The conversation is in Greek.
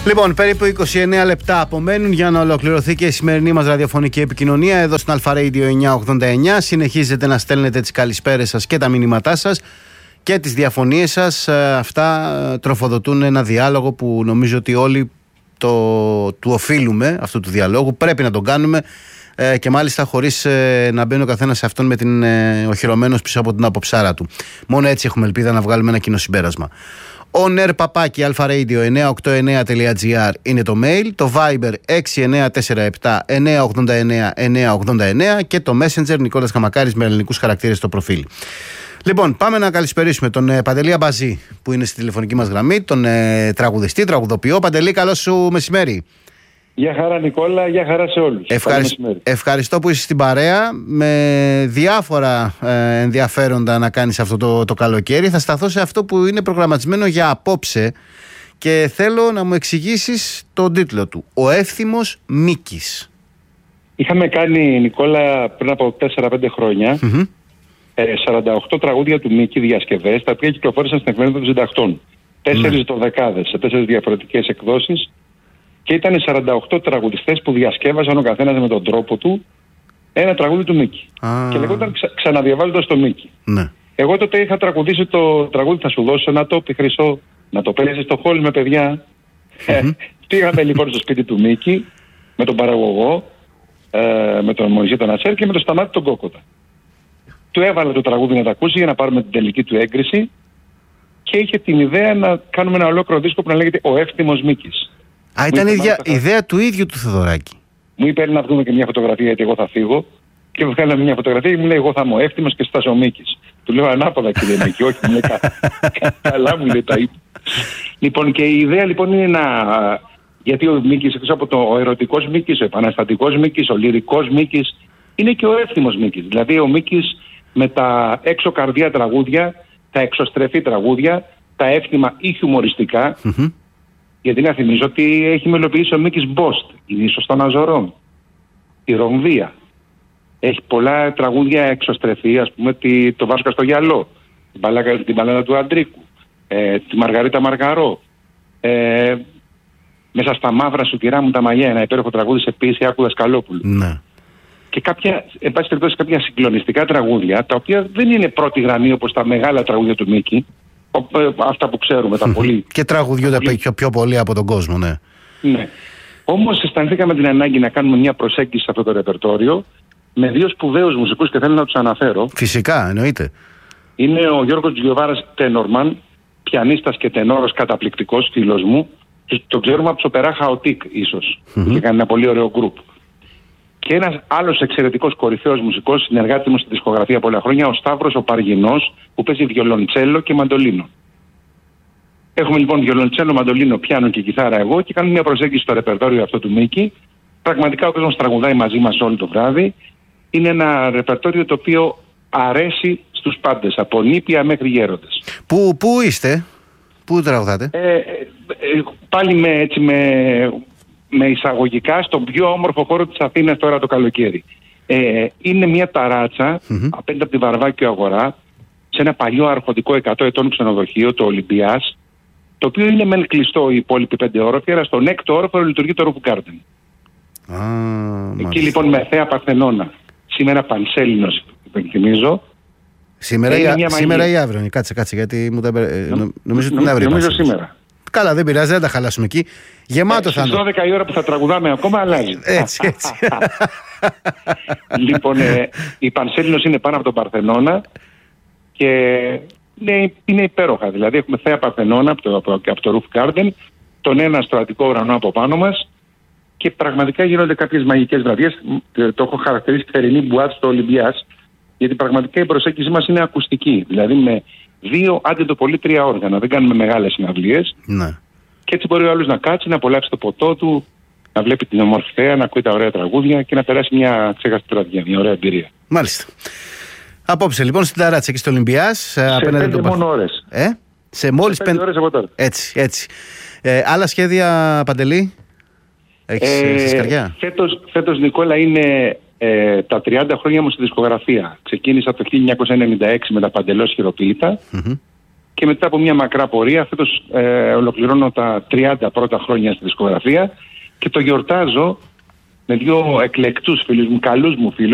Λοιπόν, περίπου 29 λεπτά απομένουν για να ολοκληρωθεί και η σημερινή μας ραδιοφωνική επικοινωνία εδώ στην Alpha Radio 989. Συνεχίζετε να στέλνετε τις καλησπέρες σας και τα μηνύματά σας και τις διαφωνίες σας. Αυτά τροφοδοτούν ένα διάλογο που νομίζω ότι όλοι του οφείλουμε, αυτού του διαλόγου. Πρέπει να τον κάνουμε και μάλιστα χωρίς να μπαίνει ο καθένας σε αυτόν με την οχυρωμένος πίσω από την αποψάρα του. Μόνο έτσι έχουμε ελπίδα να βγάλουμε ένα κοινό συμπέρασμα. onair@alpharadio989.gr είναι το mail, το Viber 6947-989-989 και το Messenger Νικόλας Καμακάρης με ελληνικούς χαρακτήρες στο προφίλ. Λοιπόν, πάμε να καλησπερίσουμε τον Παντελή Αμπαζή που είναι στη τηλεφωνική μας γραμμή, τον τραγουδιστή, τραγουδοποιό. Παντελή, καλό σου μεσημέρι. Γεια χαρά Νικόλα, γεια χαρά σε όλους. Ευχαριστώ που είσαι στην παρέα. Με διάφορα ενδιαφέροντα να κάνεις αυτό το καλοκαίρι. Θα σταθώ σε αυτό που είναι προγραμματισμένο για απόψε και θέλω να μου εξηγήσεις τον τίτλο του. Ο Εύθυμος Μίκης. Είχαμε κάνει, Νικόλα, πριν από 4-5 χρόνια 48 τραγούδια του Μίκη, διασκευές, τα οποία κυκλοφόρησαν στην εφημερίδα των συντακτών. 4 δωδεκάδες σε 4 διαφορετικές εκδόσεις. Και ήταν 48 τραγουδιστές που διασκεύαζαν ο καθένας με τον τρόπο του ένα τραγούδι του Μίκη. Και λεγόταν ξαναδιαβάζοντας το Μίκη. Ναι. Εγώ τότε είχα τραγουδήσει το τραγούδι «Θα σου δώσω ένα τόπι χρυσό, να το παίζεις στο χόλ με παιδιά». Πήγαμε λοιπόν στο σπίτι του Μίκη με τον παραγωγό, με τον Μωυσή τον Ατσέρ και με τον Σταμάτη τον Κόκοτα. Του έβαλα το τραγούδι να τα ακούσει για να πάρουμε την τελική του έγκριση και είχε την ιδέα να κάνουμε ένα ολόκληρο δίσκο που να λέγεται «Ο Εύθυμος Μίκης». Ήταν ιδέα του ίδιου του Θεοδωράκη. Μου είπε να βγούμε και μια φωτογραφία γιατί εγώ θα φύγω. Και βγάλαμε μια φωτογραφία και μου λέει: εγώ θα είμαι ο Εύθυμος και στάσω ο Μίκης. Του λέω ανάποδα κύριε Μίκη, όχι, μου λέει καλά, μου λέει τα είπε. Λοιπόν, και η ιδέα λοιπόν είναι να. Γιατί ο Μίκης, εκτός από ο ερωτικός Μίκης, ο επαναστατικός Μίκης, ο λυρικός Μίκης, είναι και ο εύθυμος Μίκης. Δηλαδή ο Μίκης με τα έξω καρδιά τραγούδια, τα εξωστρεφή τραγούδια, τα εύθυμα ή χιουμοριστικά. Γιατί να θυμίζω ότι έχει μελοποιήσει ο Μίκης Μπόστ, είναι ίσως των Αζωρών, τη Ρομβία. Έχει πολλά τραγούδια εξωστρεφή, ας πούμε το Βάσκα στο Γυαλό, την Παλάτα του Αντρίκου, τη Μαργαρίτα Μαργαρό. Μέσα στα μαύρα σου τυρά μου τα μαλλιά, ένα υπέροχο τραγούδι σε ποίηση Άκου Δασκαλόπουλου. Ναι. Και κάποια, εν πάση περιπτώσει, κάποια συγκλονιστικά τραγούδια, τα οποία δεν είναι πρώτη γραμμή όπως τα μεγάλα τραγούδια του Μίκη. Αυτά που ξέρουμε, τα πολύ. Και τραγουδιούνται πιο πολύ από τον κόσμο, ναι. Ναι. Όμως αισθανθήκαμε την ανάγκη να κάνουμε μια προσέγγιση σε αυτό το ρεπερτόριο με δύο σπουδαίους μουσικούς και θέλω να τους αναφέρω. Φυσικά, εννοείται. Είναι ο Γιώργος Γιωβάρας τένορμαν, πιανίστας και τενόρος καταπληκτικός, φίλος μου. Το ξέρουμε από τους Οπερά Χαοτίκ, ίσως. Είχε κάνει ένα πολύ ωραίο γκρουπ. Και ένας άλλος εξαιρετικός κορυφαίος μουσικός, συνεργάτης μου στη δισκογραφία πολλά χρόνια, ο Σταύρος ο Παργινός, που παίζει βιολοντσέλο και μαντολίνο. Έχουμε λοιπόν βιολοντσέλο, μαντολίνο, πιάνο και κιθάρα εγώ και κάνουμε μια προσέγγιση στο ρεπερτόριο αυτό του Μίκη. Πραγματικά ο κόσμος τραγουδάει μαζί μας όλο το βράδυ. Είναι ένα ρεπερτόριο το οποίο αρέσει στους πάντες, από νήπια μέχρι γέροντες. Πού είστε, πού τραγουδάτε? Πάλι με εισαγωγικά στον πιο όμορφο χώρο της Αθήνας τώρα το καλοκαίρι. Είναι μια ταράτσα απέναντι από τη Βαρβάκιο Αγορά, σε ένα παλιό αρχοντικό 100 ετών ξενοδοχείο, το Ολυμπιάς, το οποίο είναι μεν κλειστό οι υπόλοιποι 5 όροφοι, αλλά στον 6ο όροφο λειτουργεί το Roof Garden. Εκεί λοιπόν με θέα Παρθενώνα, σήμερα πανσέλινος, υπενθυμίζω. Σήμερα ή αύριο, κάτσε, γιατί μου τα νομίζω ότι είναι αύριο. Νομίζω σήμερα. Καλά, δεν πειράζει, δεν τα χαλάσουμε εκεί. Γεμάτο θα είναι. Στις 12 η ώρα που θα τραγουδάμε ακόμα αλλάζει. Έτσι. Λοιπόν, η Πανσέλινος είναι πάνω από τον Παρθενώνα και είναι υπέροχα. Δηλαδή έχουμε θέα Παρθενώνα από το Roof Garden, τον ένα στρατικό ουρανό από πάνω μας και πραγματικά γίνονται κάποιες μαγικές βραδιές. Το έχω χαρακτηρίσει θερινή μπουάτ στο Ολυμπιάς, γιατί πραγματικά η προσέγγιση μας είναι ακουστική. Δηλαδή με 2, άντε το πολύ 3 όργανα. Δεν κάνουμε μεγάλες συναυλίες. Ναι. Και έτσι μπορεί ο άλλος να κάτσει, να απολαύσει το ποτό του, να βλέπει την όμορφη θέα, να ακούει τα ωραία τραγούδια και να περάσει μια ξεχαστή βραδιά, μια ωραία εμπειρία. Μάλιστα. Απόψε λοιπόν στην ταράτσα εκεί στο Ολυμπιάς. Σε 5 μόνο ώρες. Σε μόλις 5 ώρες από τώρα. Έτσι. Άλλα σχέδια, Παντελή, έχεις στη σκαριά? Φέτος, Νικόλα, είναι τα 30 χρόνια μου στη δισκογραφία. Ξεκίνησα το 1996 με τα Παντελώς Χειροποίητα και μετά από μια μακρά πορεία, φέτος ολοκληρώνω τα 30 πρώτα χρόνια στη δισκογραφία και το γιορτάζω με δύο εκλεκτούς φίλους μου, καλούς μου φίλους.